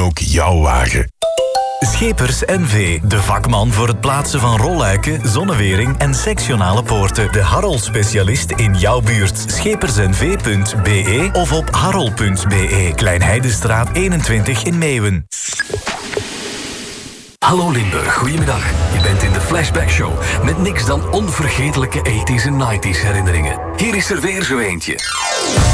ook jouw wagen. Schepers NV, de vakman voor het plaatsen van rolluiken, zonnewering en sectionale poorten. De Harol-specialist in jouw buurt. Schepersnv.be of op harol.be. Kleinheidenstraat 21 in Meeuwen. Hallo Limburg, goedemiddag. Je bent in de Flashback Show met niks dan onvergetelijke 80s en 90s herinneringen. Hier is er weer zo eentje.